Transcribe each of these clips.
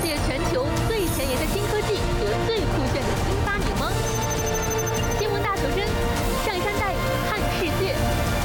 解全球最前沿的新科技和最酷炫的新发明吗？新闻大求真，上山带看世界。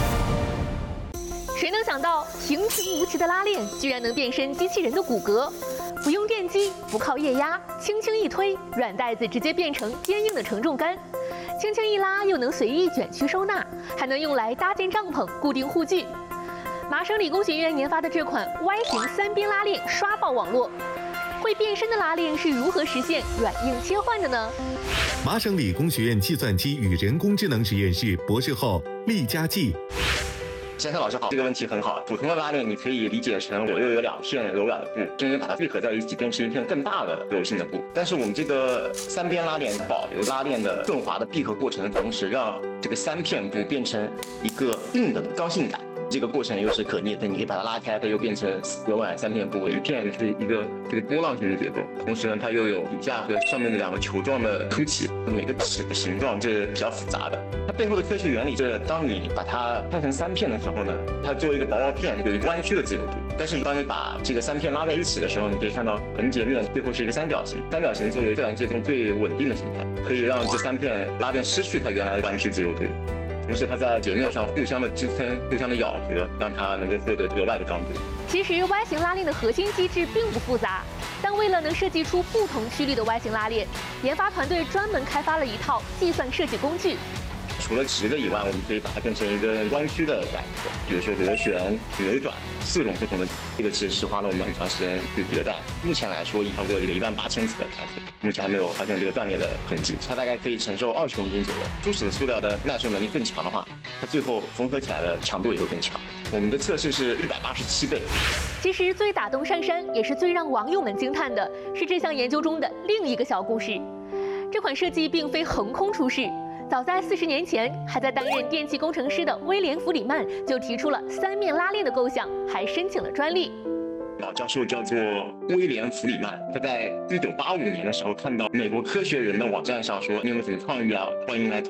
谁能想到平平无奇的拉链居然能变身机器人的骨骼？不用电机，不靠液压，轻轻一推，软袋子直接变成坚硬的承重杆，轻轻一拉又能随意卷曲收纳，还能用来搭建帐篷、固定护具。麻省理工学院研发的这款 Y 型3边拉链刷爆网络。会变身的拉链是如何实现软硬切换的呢？ 麻省理工学院计算机与人工智能实验室博士后厉家骥。 先生老师好，这个问题很好。普通的拉链你可以理解成左右有2片柔软的布，中间把它闭合在一起，变成一片更大的柔性的布。但是我们这个3边拉链保留拉链的顺滑的闭合过程的同时，让这个3片布变成一个硬的刚性感。这个过程又是可逆的，你可以把它拉开，它又变成柔软3片布，一片是一个这个波浪形的结构。同时呢，它又有底下和上面的2个球状的凸起，每个齿的形状这是比较复杂的。它背后的科学原理是，当你把它拆成3片的时候呢，它作为一个薄薄片有一个弯曲的自由度。但是当你把这个3片拉在一起的时候，你可以看到横截面最后是一个三角形，三角形作为自然界中最稳定的形态，可以让这3片拉链失去它原来的弯曲自由度。同时，它在截面上互相的支撑、互相的咬合，让它能够获得额外的刚度。 其实 Y 型拉链的核心机制并不复杂，但为了能设计出不同曲率的 Y 型拉链，研发团队专门开发了一套计算设计工具。 除了直的以外，我们可以把它变成一个弯曲的感觉，比如说螺旋、扭转4种不同的。这个其实是花了我们很长时间去迭代。目前来说，差不多有18000次的产品，目前还没有发现这个断裂的痕迹。它大概可以承受20公斤左右。初始的塑料的耐受能力更强的话，它最后缝合起来的强度也会更强。我们的测试是187倍。 其实最打动上山，也是最让网友们惊叹的，是这项研究中的另一个小故事。这款设计并非横空出世。早在40年前，还在担任电气工程师的威廉·弗里曼就提出了3面拉链的构想，还申请了专利。 老教授叫做威廉·弗里曼，他在1985年的时候看到美国科学人的网站上说：“你有什么创意啊？欢迎来。”